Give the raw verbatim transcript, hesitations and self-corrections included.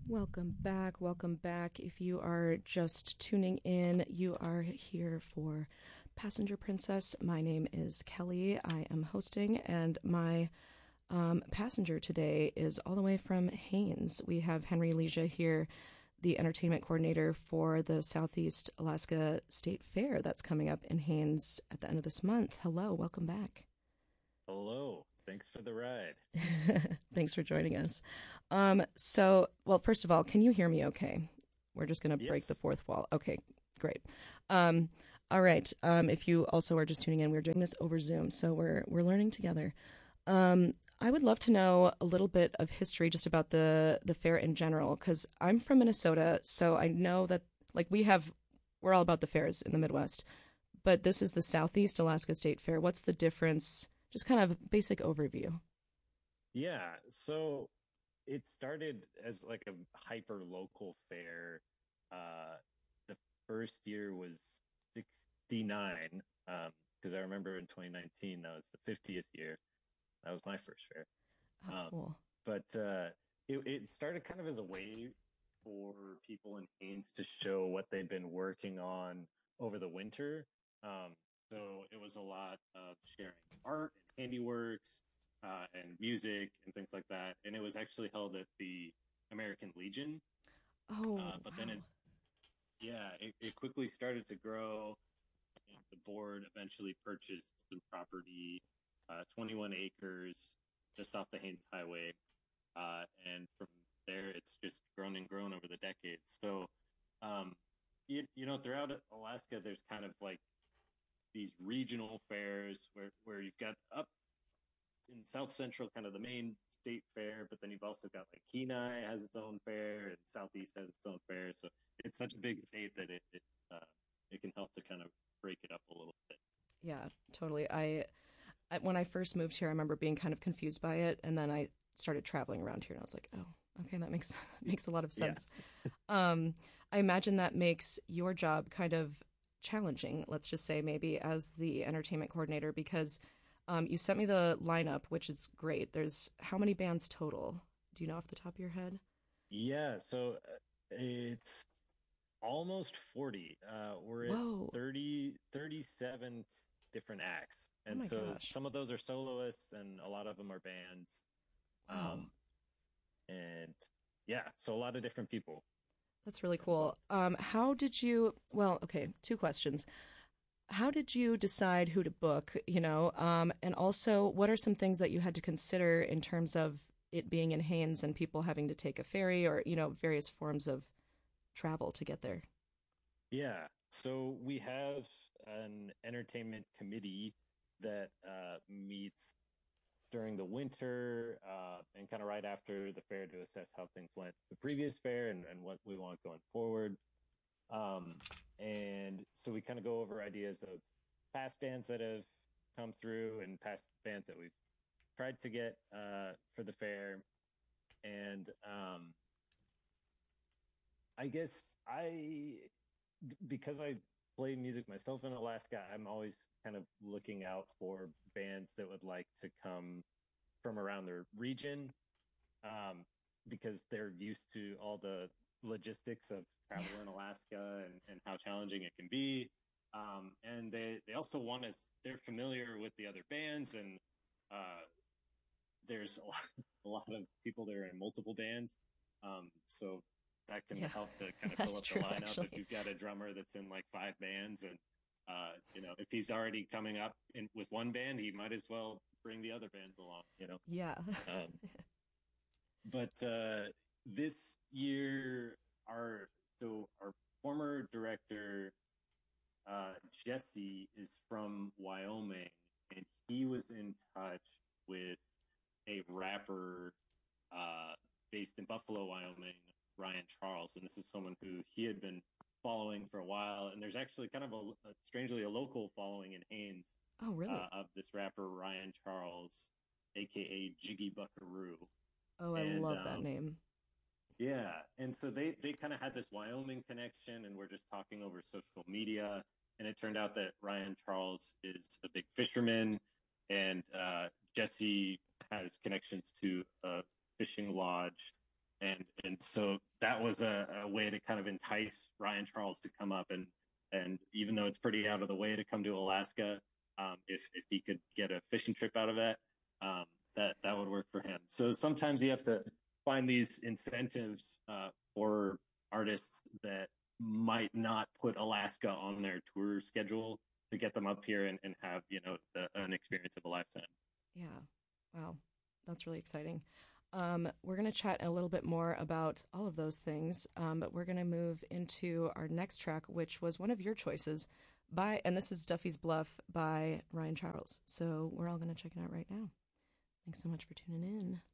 Welcome back. Welcome back. If you are just tuning in, you are here for Passenger Princess. My name is Kelly. I am hosting, and my um, passenger today is all the way from Haines. We have Henry Leisha here, the entertainment coordinator for the Southeast Alaska State Fair that's coming up in Haines at the end of this month. Hello, welcome back. Hello. Thanks for the ride. Thanks for joining us. Um, so, well, first of all, can you hear me okay? We're just going to break the Yes. fourth wall. Okay, great. Um, all right. Um, if you also are just tuning in, we're doing this over Zoom, so we're we're learning together. Um, I would love to know a little bit of history just about the the fair in general, because I'm from Minnesota, so I know that like we have we're all about the fairs in the Midwest, but this is the Southeast Alaska State Fair. What's the difference? Just kind of basic overview. Yeah. So it started as like a hyper local fair. Uh, the first year was sixty-nine, um, because I remember in twenty nineteen, that was the fiftieth year. That was my first fair. Oh, Um, cool. but uh, it, it started kind of as a way for people in Haines to show what they'd been working on over the winter. Um, so it was a lot of sharing art and handiworks uh, and music and things like that. And it was actually held at the American Legion. Oh, Uh, but then it, wow. yeah, it, it quickly started to grow. And the board eventually purchased some property, uh, twenty-one acres just off the Haines Highway, uh, and from there it's just grown and grown over the decades. So, um, you, you know, throughout Alaska, there's kind of like these regional fairs where where you've got up in South Central, kind of the main state fair, but then you've also got like Kenai has its own fair, and Southeast has its own fair. So it's such a big state that it it, uh, it can help to kind of break it up a little bit. Yeah, totally. I I- when I first moved here, I remember being kind of confused by it, and then I started traveling around here, and I was like, oh, okay, that makes makes a lot of sense. Yes. Um, I imagine that makes your job kind of challenging. Let's just say maybe as the entertainment coordinator, because um, you sent me the lineup, which is great. There's how many bands total? Do you know off the top of your head? Yeah, so uh, it's almost forty. Uh, we're at Whoa! thirty, thirty-seven different acts. Oh And my so gosh! some of those are soloists and a lot of them are bands. Wow, Um, and yeah, so a lot of different people that's really cool. involved. Um, how did you? Well, okay, two questions. How did you decide who to book, you know? Um, and also, what are some things that you had to consider in terms of it being in Haines and people having to take a ferry or, you know, various forms of travel to get there? Yeah, so we have an entertainment committee that uh, meets during the winter uh, and kind of right after the fair to assess how things went the previous fair and, and what we want going forward. Um, and so we kind of go over ideas of past bands that have come through and past bands that we've tried to get uh, for the fair. And um, I guess I, because I play music myself in Alaska, I'm always kind of looking out for bands that would like to come from around their region, um, because they're used to all the logistics of Yeah, travel in Alaska and, and how challenging it can be. Um, and they, they also want us, they're familiar with the other bands, and uh, there's a lot, a lot of people that are in multiple bands. Um, so that can yeah, help to kind of fill that's up the true, lineup if actually. you've got a drummer that's in like five bands. And, uh, you know, if he's already coming up in, with one band, he might as well bring the other bands along, you know. Yeah. Um, but uh, this year, our so our former director uh, Jesse is from Wyoming, and he was in touch with a rapper uh, based in Buffalo, Wyoming, Ryan Charles, and this is someone who he had been following for a while. And there's actually kind of a, a strangely a local following in Haines Oh, really? uh, of this rapper Ryan Charles, aka Jiggy Buckaroo, Oh, I and love that um, name. yeah, and so they they kind of had this Wyoming connection, and we're just talking over social media, and it turned out that Ryan Charles is a big fisherman, and uh, Jesse has connections to a fishing lodge and and so that was a, a way to kind of entice Ryan Charles to come up, and and even though it's pretty out of the way to come to Alaska, um, if if he could get a fishing trip out of that, um, that that would work for him. So sometimes you have to find these incentives uh, for artists that might not put Alaska on their tour schedule to get them up here and, and have, you know, the, an experience of a lifetime. Yeah. Wow. That's really exciting. Um, we're going to chat a little bit more about all of those things, um, but we're going to move into our next track, which was one of your choices by, and this is Duffy's Bluff by Ryan Charles. So we're all going to check it out right now. Thanks so much for tuning in.